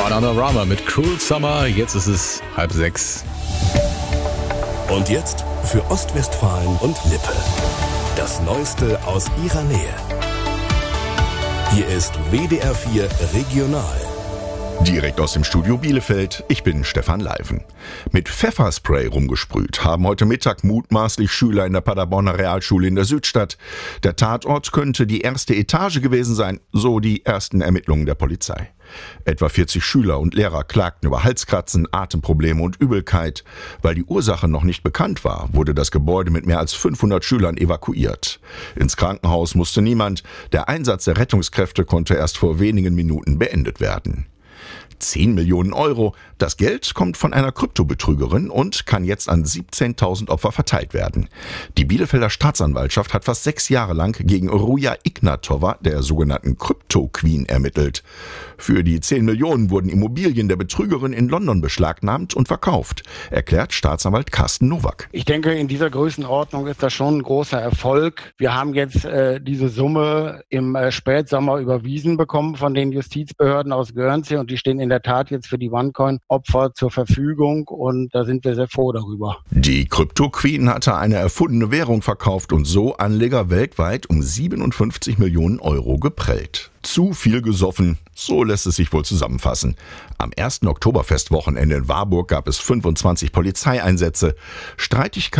Bananarama mit Cruel Summer. Jetzt ist es 5:30. Und jetzt für Ostwestfalen und Lippe. Das Neueste aus ihrer Nähe. Hier ist WDR 4 Regional. Direkt aus dem Studio Bielefeld, ich bin Stefan Leiven. Mit Pfefferspray rumgesprüht haben heute Mittag mutmaßlich Schüler in der Paderborner Realschule in der Südstadt. Der Tatort könnte die erste Etage gewesen sein, so die ersten Ermittlungen der Polizei. Etwa 40 Schüler und Lehrer klagten über Halskratzen, Atemprobleme und Übelkeit. Weil die Ursache noch nicht bekannt war, wurde das Gebäude mit mehr als 500 Schülern evakuiert. Ins Krankenhaus musste niemand. Der Einsatz der Rettungskräfte konnte erst vor wenigen Minuten beendet werden. 10 Millionen Euro. Das Geld kommt von einer Kryptobetrügerin und kann jetzt an 17.000 Opfer verteilt werden. Die Bielefelder Staatsanwaltschaft hat fast 6 Jahre lang gegen Ruja Ignatova, der sogenannten Krypto-Queen, ermittelt. Für die 10 Millionen wurden Immobilien der Betrügerin in London beschlagnahmt und verkauft, erklärt Staatsanwalt Carsten Nowak. Ich denke, in dieser Größenordnung ist das schon ein großer Erfolg. Wir haben jetzt diese Summe im Spätsommer überwiesen bekommen von den Justizbehörden aus Guernsey und die stehen in der Tat jetzt für die OneCoin-Opfer zur Verfügung und da sind wir sehr froh darüber. Die Krypto-Queen hatte eine erfundene Währung verkauft und so Anleger weltweit um 57 Millionen Euro geprellt. Zu viel gesoffen, so lässt es sich wohl zusammenfassen. Am 1. Oktoberfestwochenende in Warburg gab es 25 Polizeieinsätze. Streitigkeiten